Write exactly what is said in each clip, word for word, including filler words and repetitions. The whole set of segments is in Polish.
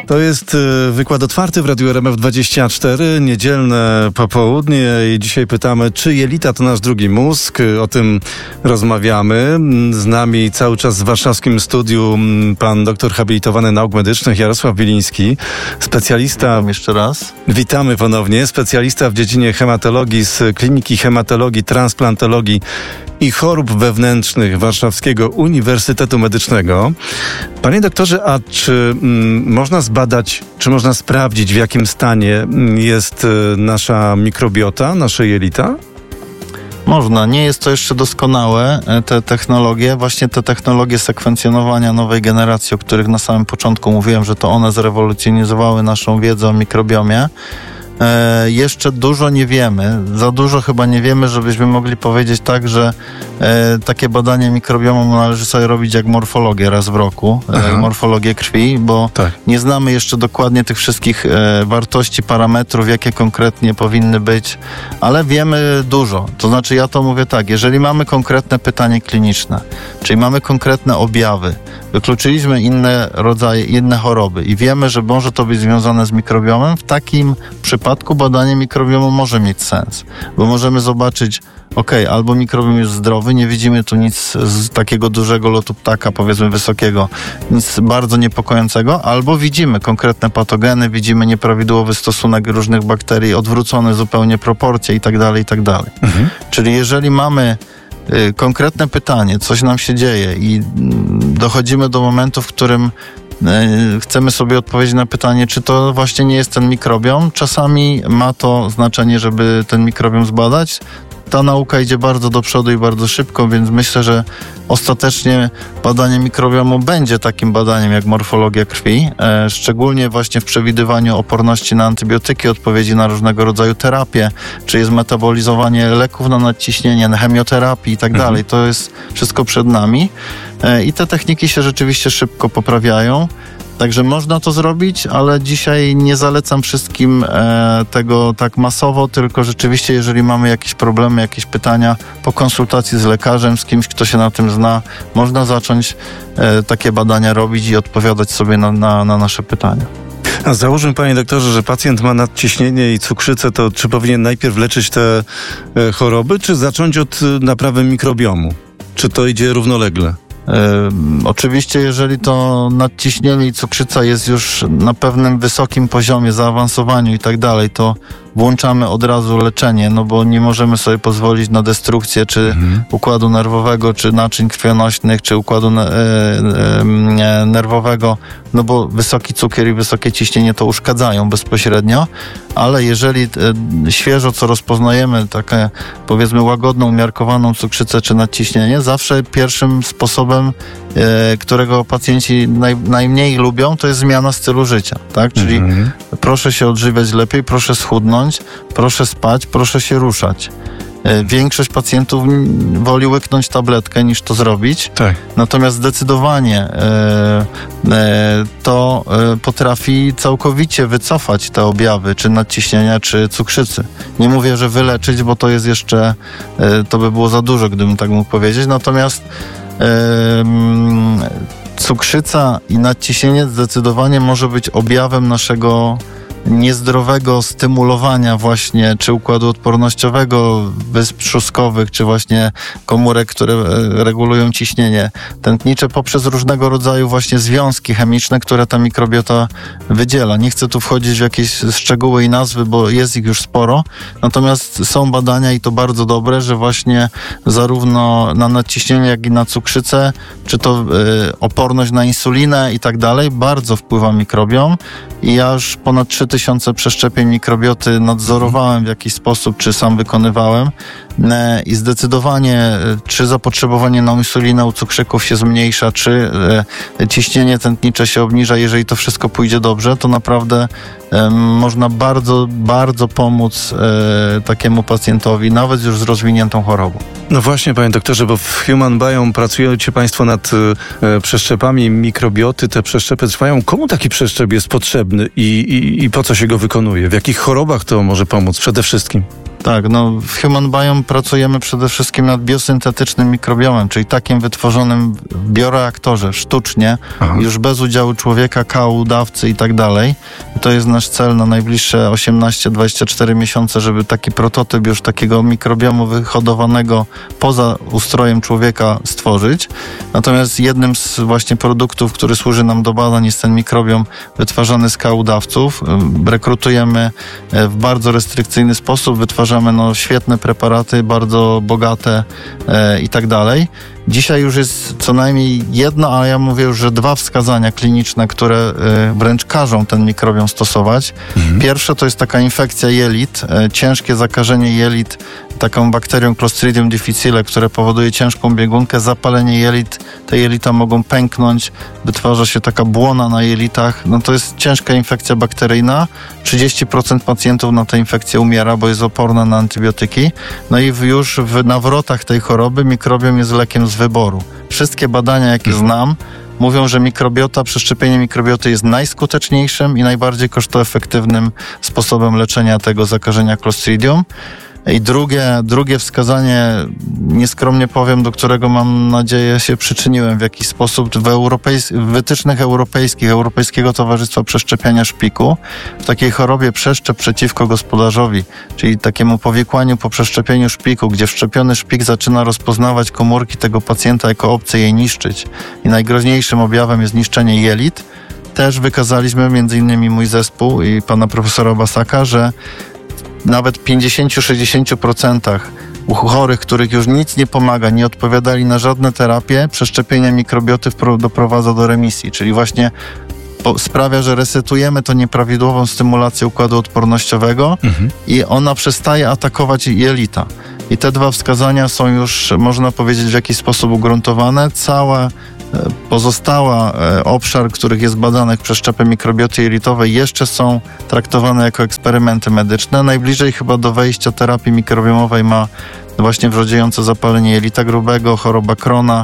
To jest y, wykład otwarty w Radiu R M F dwadzieścia cztery, niedzielne popołudnie i dzisiaj pytamy, czy jelita to nasz drugi mózg. O tym rozmawiamy. Z nami cały czas w warszawskim studiu pan doktor habilitowany nauk medycznych Jarosław Biliński, specjalista... Witam jeszcze raz. Witamy ponownie. Specjalista w dziedzinie hematologii z Kliniki Hematologii, Transplantologii i Chorób Wewnętrznych Warszawskiego Uniwersytetu Medycznego. Panie doktorze, a czy mm, można zbadać, czy można sprawdzić, w jakim stanie jest y, nasza mikrobiota, nasze jelita? Można. Nie jest to jeszcze doskonałe, te technologie, właśnie te technologie sekwencjonowania nowej generacji, o których na samym początku mówiłem, że to one zrewolucjonizowały naszą wiedzę o mikrobiomie. E, jeszcze dużo nie wiemy, za dużo chyba nie wiemy, żebyśmy mogli powiedzieć tak, że e, takie badanie mikrobiomu należy sobie robić jak morfologię raz w roku, e, morfologię krwi, bo tak. nie znamy jeszcze dokładnie tych wszystkich e, wartości, parametrów, jakie konkretnie powinny być, ale wiemy dużo. To znaczy ja to mówię tak, jeżeli mamy konkretne pytanie kliniczne, czyli mamy konkretne objawy, wykluczyliśmy inne rodzaje, inne choroby i wiemy, że może to być związane z mikrobiomem, w takim przypadku badanie mikrobiomu może mieć sens, bo możemy zobaczyć, ok, albo mikrobiom jest zdrowy, nie widzimy tu nic z takiego dużego lotu ptaka, powiedzmy wysokiego, nic bardzo niepokojącego, albo widzimy konkretne patogeny, widzimy nieprawidłowy stosunek różnych bakterii, odwrócone zupełnie proporcje i tak dalej, i tak dalej. Mhm. Czyli jeżeli mamy y, konkretne pytanie, coś nam się dzieje i y, dochodzimy do momentu, w którym chcemy sobie odpowiedzieć na pytanie, czy to właśnie nie jest ten mikrobiom. Czasami ma to znaczenie, żeby ten mikrobiom zbadać. Ta nauka idzie bardzo do przodu i bardzo szybko, więc myślę, że ostatecznie badanie mikrobiomu będzie takim badaniem jak morfologia krwi, e, szczególnie właśnie w przewidywaniu oporności na antybiotyki, odpowiedzi na różnego rodzaju terapie, czy jest metabolizowanie leków na nadciśnienie, na chemioterapii i tak mhm. dalej. To jest wszystko przed nami e, i te techniki się rzeczywiście szybko poprawiają. Także można to zrobić, ale dzisiaj nie zalecam wszystkim e, tego tak masowo, tylko rzeczywiście, jeżeli mamy jakieś problemy, jakieś pytania, po konsultacji z lekarzem, z kimś, kto się na tym zna, można zacząć e, takie badania robić i odpowiadać sobie na, na, na nasze pytania. A załóżmy, panie doktorze, że pacjent ma nadciśnienie i cukrzycę, to czy powinien najpierw leczyć te e, choroby, czy zacząć od e, naprawy mikrobiomu? Czy to idzie równolegle? Yy, oczywiście, jeżeli to nadciśnienie i cukrzyca jest już na pewnym wysokim poziomie, zaawansowaniu i tak dalej, to włączamy od razu leczenie, no bo nie możemy sobie pozwolić na destrukcję czy mhm. układu nerwowego, czy naczyń krwionośnych, czy układu ne- e, e, nerwowego, no bo wysoki cukier i wysokie ciśnienie to uszkadzają bezpośrednio, ale jeżeli e, świeżo co rozpoznajemy, takie powiedzmy łagodną, umiarkowaną cukrzycę czy nadciśnienie, zawsze pierwszym sposobem, e, którego pacjenci naj, najmniej lubią, to jest zmiana stylu życia, tak? Czyli mhm. proszę się odżywiać lepiej, proszę schudnąć, proszę spać, proszę się ruszać. Większość pacjentów woli łyknąć tabletkę niż to zrobić. Tak. Natomiast zdecydowanie e, e, to e, potrafi całkowicie wycofać te objawy, czy nadciśnienia, czy cukrzycy. Nie mówię, że wyleczyć, bo to jest jeszcze, e, to by było za dużo, gdybym tak mógł powiedzieć. Natomiast e, cukrzyca i nadciśnienie zdecydowanie może być objawem naszego niezdrowego stymulowania właśnie czy układu odpornościowego, wysp trzustkowych, czy właśnie komórek, które regulują ciśnienie tętnicze poprzez różnego rodzaju właśnie związki chemiczne, które ta mikrobiota wydziela. Nie chcę tu wchodzić w jakieś szczegóły i nazwy, bo jest ich już sporo, natomiast są badania i to bardzo dobre, że właśnie zarówno na nadciśnienie, jak i na cukrzycę, czy to y, oporność na insulinę i tak dalej, bardzo wpływa mikrobiom i ja już ponad trzy tysiące przeszczepień mikrobioty nadzorowałem w jakiś sposób, czy sam wykonywałem i zdecydowanie czy zapotrzebowanie na insulinę u cukrzyków się zmniejsza, czy ciśnienie tętnicze się obniża. Jeżeli to wszystko pójdzie dobrze, to naprawdę można bardzo, bardzo pomóc takiemu pacjentowi, nawet już z rozwiniętą chorobą. No właśnie, panie doktorze, bo w Human Biome pracujecie państwo nad e, przeszczepami mikrobioty. Te przeszczepy trwają. Komu taki przeszczep jest potrzebny i, i, i po co się go wykonuje? W jakich chorobach to może pomóc przede wszystkim? Tak, no w Human Biome pracujemy przede wszystkim nad biosyntetycznym mikrobiomem, czyli takim wytworzonym w bioreaktorze sztucznie, Aha. już bez udziału człowieka, kału, dawcy i tak dalej. To jest nasz cel na najbliższe osiemnaście dwadzieścia cztery miesiące, żeby taki prototyp już takiego mikrobiomu wyhodowanego poza ustrojem człowieka stworzyć. Natomiast jednym z właśnie produktów, który służy nam do badań, jest ten mikrobiom wytwarzany z kału dawców. Rekrutujemy w bardzo restrykcyjny sposób, wytwarzamy no, świetne preparaty, bardzo bogate e, i tak dalej. Dzisiaj już jest co najmniej jedno, a ja mówię już, że dwa wskazania kliniczne, które e, wręcz każą ten mikrobiom stosować. Mhm. Pierwsze to jest taka infekcja jelit, e, ciężkie zakażenie jelit taką bakterią Clostridium difficile, które powoduje ciężką biegunkę, zapalenie jelit, te jelita mogą pęknąć, wytwarza się taka błona na jelitach. No to jest ciężka infekcja bakteryjna. trzydzieści procent pacjentów na tę infekcję umiera, bo jest oporna na antybiotyki. No i w, już w nawrotach tej choroby mikrobiom jest lekiem z wyboru. Wszystkie badania, jakie znam, mówią, że mikrobiota, przeszczepienie mikrobioty jest najskuteczniejszym i najbardziej kosztoefektywnym sposobem leczenia tego zakażenia Clostridium. I drugie, drugie wskazanie, nieskromnie powiem, do którego mam nadzieję się przyczyniłem w jakiś sposób w, europejs- w wytycznych europejskich, Europejskiego Towarzystwa Przeszczepiania Szpiku, w takiej chorobie przeszczep przeciwko gospodarzowi, czyli takiemu powikłaniu po przeszczepieniu szpiku, gdzie wszczepiony szpik zaczyna rozpoznawać komórki tego pacjenta jako obce, je niszczyć. I najgroźniejszym objawem jest niszczenie jelit. Też wykazaliśmy, między innymi mój zespół i pana profesora Basaka, że nawet pięćdziesiąt do sześćdziesięciu procent u chorych, których już nic nie pomaga, nie odpowiadali na żadne terapie, przeszczepienie mikrobioty doprowadza do remisji, czyli właśnie sprawia, że resetujemy to nieprawidłową stymulację układu odpornościowego mhm. i ona przestaje atakować jelita. I te dwa wskazania są już, można powiedzieć, w jakiś sposób ugruntowane. Cała Pozostała e, obszar, których jest badanych przeszczepy mikrobioty jelitowej, jeszcze są traktowane jako eksperymenty medyczne. Najbliżej chyba do wejścia terapii mikrobiomowej ma właśnie wrodziejące zapalenie jelita grubego, choroba Crohna,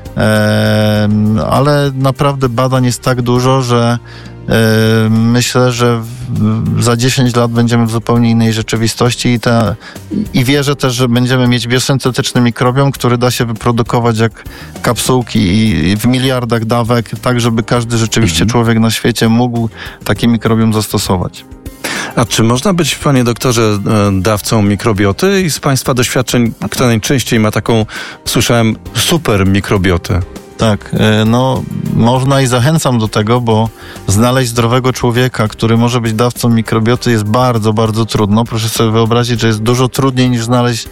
e, ale naprawdę badań jest tak dużo, że e, myślę, że w, za dziesięć lat będziemy w zupełnie innej rzeczywistości i, te, i wierzę też, że będziemy mieć biosyntetyczny mikrobiom, który da się wyprodukować jak kapsułki i, i w miliardach dawek, tak żeby każdy rzeczywiście mhm. człowiek na świecie mógł taki mikrobiom zastosować. A czy można być, panie doktorze, dawcą mikrobioty? I z państwa doświadczeń, kto najczęściej ma taką, słyszałem, super mikrobiotę? Tak, no można i zachęcam do tego, bo znaleźć zdrowego człowieka, który może być dawcą mikrobioty, jest bardzo, bardzo trudno. Proszę sobie wyobrazić, że jest dużo trudniej niż znaleźć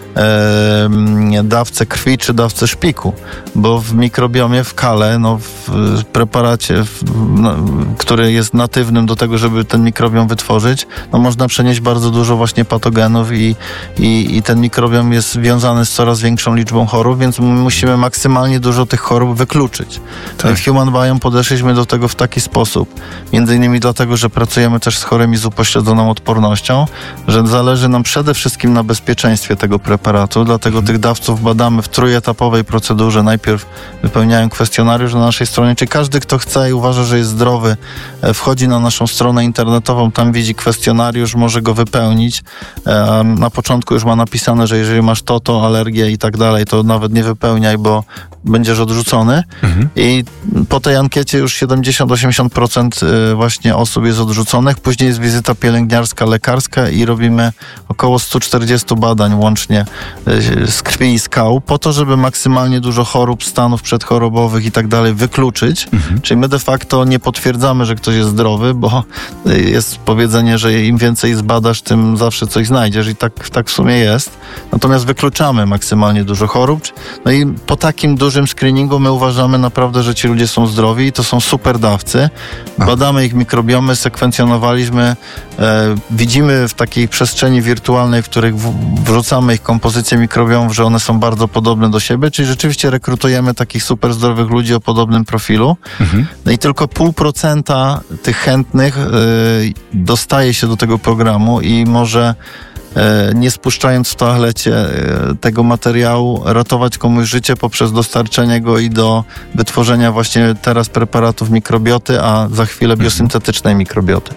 e, dawcę krwi czy dawcę szpiku, bo w mikrobiomie, w kale, no w preparacie, w, no, który jest natywnym do tego, żeby ten mikrobiom wytworzyć, no można przenieść bardzo dużo właśnie patogenów i, i, i ten mikrobiom jest wiązany z coraz większą liczbą chorób, więc musimy maksymalnie dużo tych chorób wykluczyć. Tak. W Human Biome podeszliśmy do tego w taki sposób, między innymi dlatego, że pracujemy też z chorymi z upośledzoną odpornością, że zależy nam przede wszystkim na bezpieczeństwie tego preparatu, dlatego hmm. tych dawców badamy w trójetapowej procedurze. Najpierw wypełniają kwestionariusz na naszej stronie, czyli każdy, kto chce i uważa, że jest zdrowy, wchodzi na naszą stronę internetową, tam widzi kwestionariusz, może go wypełnić. Na początku już ma napisane, że jeżeli masz to, to alergię i tak dalej, to nawet nie wypełniaj, bo będziesz odrzucony. Mhm. I po tej ankiecie już siedemdziesiąt do osiemdziesięciu procent właśnie osób jest odrzuconych. Później jest wizyta pielęgniarska, lekarska i robimy około sto czterdzieści badań łącznie z krwi i z kału, po to, żeby maksymalnie dużo chorób, stanów przedchorobowych i tak dalej wykluczyć. Mhm. Czyli my de facto nie potwierdzamy, że ktoś jest zdrowy, bo jest powiedzenie, że im więcej zbadasz, tym zawsze coś znajdziesz i tak, tak w sumie jest. Natomiast wykluczamy maksymalnie dużo chorób. No i po takim dużym screeningu my uważamy naprawdę, że ci ludzie są zdrowi i to są super dawcy. Badamy ich mikrobiomy, sekwencjonowaliśmy, e, widzimy w takiej przestrzeni wirtualnej, w której w, wrzucamy ich kompozycję mikrobiomów, że one są bardzo podobne do siebie, czyli rzeczywiście rekrutujemy takich super zdrowych ludzi o podobnym profilu. Mhm. No i tylko pół procenta tych chętnych e, dostaje się do tego programu i może nie spuszczając w toalecie tego materiału, ratować komuś życie poprzez dostarczenie go i do wytworzenia właśnie teraz preparatów mikrobioty, a za chwilę biosyntetycznej mikrobioty.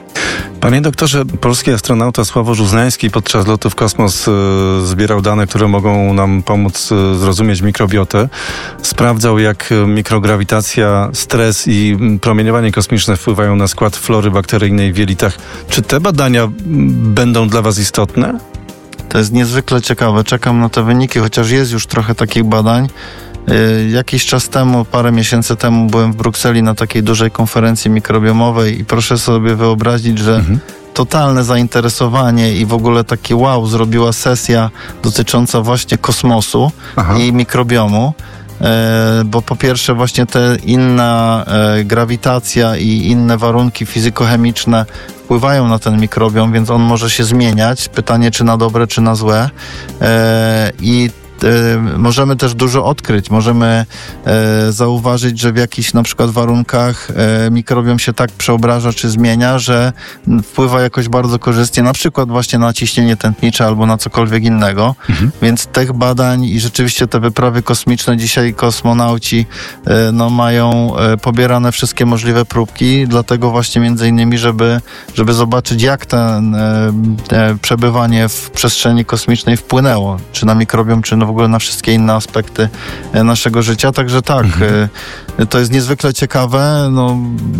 Panie doktorze, polski astronauta Sławomir Uznański podczas lotu w kosmos y, zbierał dane, które mogą nam pomóc y, zrozumieć mikrobiotę. Sprawdzał, jak mikrograwitacja, stres i promieniowanie kosmiczne wpływają na skład flory bakteryjnej w jelitach. Czy te badania m, będą dla was istotne? To jest niezwykle ciekawe. Czekam na te wyniki, chociaż jest już trochę takich badań. Jakiś czas temu, parę miesięcy temu byłem w Brukseli na takiej dużej konferencji mikrobiomowej i proszę sobie wyobrazić, że mhm. totalne zainteresowanie i w ogóle takie wow zrobiła sesja dotycząca właśnie kosmosu Aha. i mikrobiomu. E, bo po pierwsze właśnie te inna e, grawitacja i inne warunki fizykochemiczne wpływają na ten mikrobiom, więc on może się zmieniać. Pytanie, czy na dobre, czy na złe. E, I możemy też dużo odkryć. Możemy e, zauważyć, że w jakichś na przykład warunkach e, mikrobiom się tak przeobraża czy zmienia, że wpływa jakoś bardzo korzystnie, na przykład właśnie na ciśnienie tętnicze albo na cokolwiek innego. Mhm. Więc tych badań i rzeczywiście te wyprawy kosmiczne, dzisiaj kosmonauci e, no, mają e, pobierane wszystkie możliwe próbki, dlatego właśnie między innymi, żeby, żeby zobaczyć, jak ten e, e, przebywanie w przestrzeni kosmicznej wpłynęło, czy na mikrobiom, czy na w ogóle na wszystkie inne aspekty naszego życia. Także tak, mhm. to jest niezwykle ciekawe. No,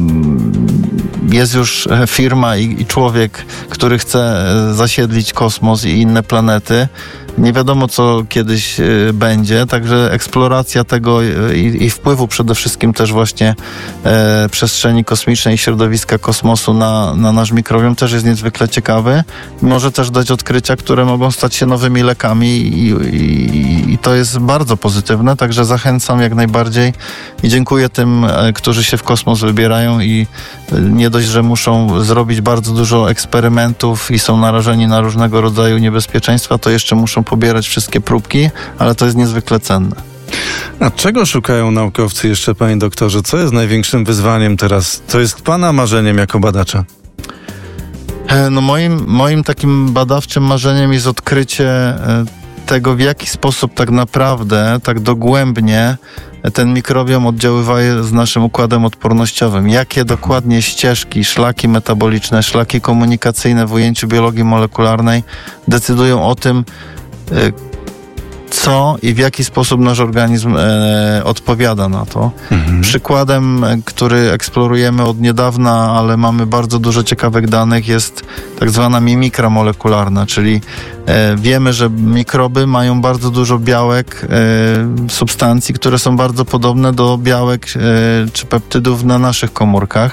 jest już firma i, i człowiek, który chce zasiedlić kosmos i inne planety. Nie wiadomo, co kiedyś y, będzie, także eksploracja tego i, i wpływu przede wszystkim też właśnie e, przestrzeni kosmicznej i środowiska kosmosu na, na nasz mikrobiom też jest niezwykle ciekawy. Może też dać odkrycia, które mogą stać się nowymi lekami i, i, i to jest bardzo pozytywne, także zachęcam jak najbardziej i dziękuję tym, e, którzy się w kosmos wybierają i e, nie dość, że muszą zrobić bardzo dużo eksperymentów i są narażeni na różnego rodzaju niebezpieczeństwa, to jeszcze muszą pobierać wszystkie próbki, ale to jest niezwykle cenne. A czego szukają naukowcy jeszcze, panie doktorze? Co jest największym wyzwaniem teraz? Co jest pana marzeniem jako badacza? No moim, moim takim badawczym marzeniem jest odkrycie tego, w jaki sposób tak naprawdę, tak dogłębnie ten mikrobiom oddziaływa z naszym układem odpornościowym. Jakie dokładnie ścieżki, szlaki metaboliczne, szlaki komunikacyjne w ujęciu biologii molekularnej decydują o tym, co i w jaki sposób nasz organizm e, odpowiada na to. Mhm. Przykładem, który eksplorujemy od niedawna, ale mamy bardzo dużo ciekawych danych, jest tak zwana mimikra molekularna, czyli e, wiemy, że mikroby mają bardzo dużo białek, e, substancji, które są bardzo podobne do białek e, czy peptydów na naszych komórkach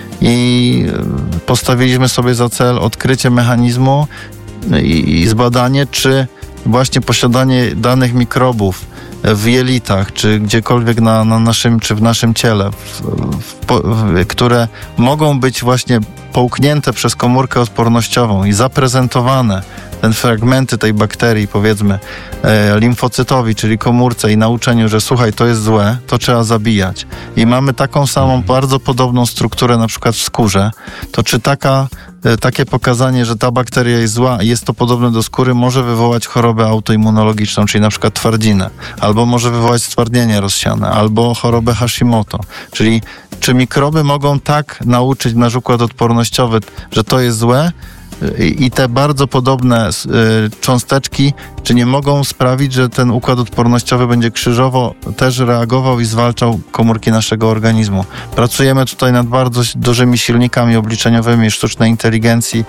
i postawiliśmy sobie za cel odkrycie mechanizmu i, i zbadanie, czy właśnie posiadanie danych mikrobów w jelitach, czy gdziekolwiek na, na naszym, czy w naszym ciele, w, w, w, które mogą być właśnie połknięte przez komórkę odpornościową i zaprezentowane, ten fragmenty tej bakterii, powiedzmy, e, limfocytowi, czyli komórce i nauczeniu, że słuchaj, to jest złe, to trzeba zabijać. I mamy taką samą, bardzo podobną strukturę na przykład w skórze, to czy taka takie pokazanie, że ta bakteria jest zła i jest to podobne do skóry, może wywołać chorobę autoimmunologiczną, czyli na przykład twardzinę, albo może wywołać stwardnienie rozsiane, albo chorobę Hashimoto. Czyli czy mikroby mogą tak nauczyć nasz układ odpornościowy, że to jest złe, i te bardzo podobne y, cząsteczki, czy nie mogą sprawić, że ten układ odpornościowy będzie krzyżowo też reagował i zwalczał komórki naszego organizmu. Pracujemy tutaj nad bardzo dużymi silnikami obliczeniowymi sztucznej inteligencji,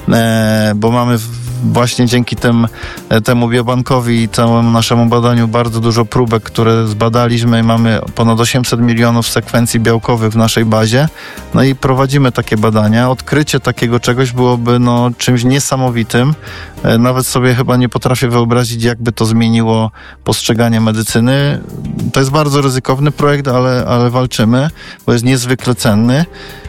e, bo mamy w, właśnie dzięki tym, temu biobankowi i całemu naszemu badaniu bardzo dużo próbek, które zbadaliśmy i mamy ponad osiemset milionów sekwencji białkowych w naszej bazie. No i prowadzimy takie badania. Odkrycie takiego czegoś byłoby no, czymś niesamowitym. Nawet sobie chyba nie potrafię wyobrazić, jakby to zmieniło postrzeganie medycyny. To jest bardzo ryzykowny projekt, ale, ale walczymy, bo jest niezwykle cenny.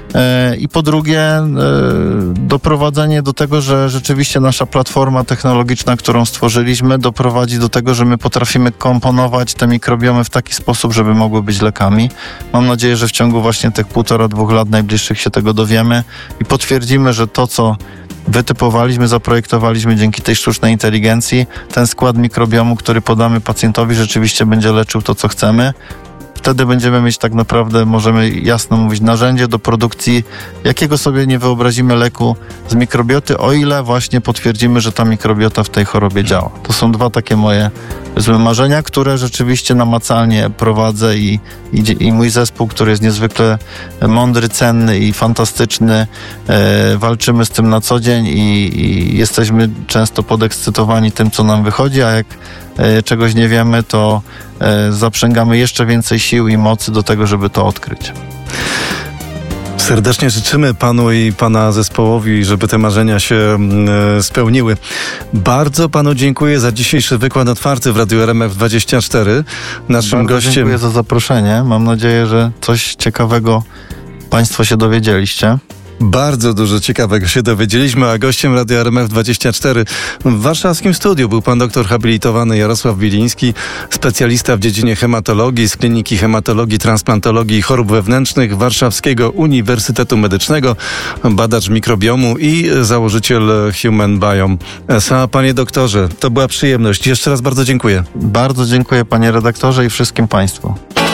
I po drugie doprowadzenie do tego, że rzeczywiście nasza platforma technologiczna, którą stworzyliśmy, doprowadzi do tego, że my potrafimy komponować te mikrobiomy w taki sposób, żeby mogły być lekami. Mam nadzieję, że w ciągu właśnie tych półtora, dwóch lat najbliższych się tego dowiemy i potwierdzimy, że to, co wytypowaliśmy, zaprojektowaliśmy dzięki tej sztucznej inteligencji, ten skład mikrobiomu, który podamy pacjentowi, rzeczywiście będzie leczył to, co chcemy. wtedy będziemy mieć tak naprawdę, możemy jasno mówić, narzędzie do produkcji, jakiego sobie nie wyobrazimy leku z mikrobioty, o ile właśnie potwierdzimy, że ta mikrobiota w tej chorobie działa. To są dwa takie moje złe marzenia, które rzeczywiście namacalnie prowadzę i, i, i mój zespół, który jest niezwykle mądry, cenny i fantastyczny, e, walczymy z tym na co dzień i, i jesteśmy często podekscytowani tym, co nam wychodzi, a jak e, czegoś nie wiemy, to e, zaprzęgamy jeszcze więcej sił i mocy do tego, żeby to odkryć. Serdecznie życzymy panu i pana zespołowi, żeby te marzenia się e, spełniły. Bardzo panu dziękuję za dzisiejszy wykład otwarty w Radiu R M F dwadzieścia cztery. Naszym Bardzo gościem... dziękuję za zaproszenie. Mam nadzieję, że coś ciekawego państwo się dowiedzieliście. Bardzo dużo ciekawego się dowiedzieliśmy, a gościem Radia R M F dwadzieścia cztery w warszawskim studiu był pan doktor habilitowany Jarosław Biliński, specjalista w dziedzinie hematologii z Kliniki Hematologii, Transplantologii i Chorób Wewnętrznych Warszawskiego Uniwersytetu Medycznego, badacz mikrobiomu i założyciel Human Biome S A. Panie doktorze, to była przyjemność. Jeszcze raz bardzo dziękuję. Bardzo dziękuję panie redaktorze i wszystkim państwu.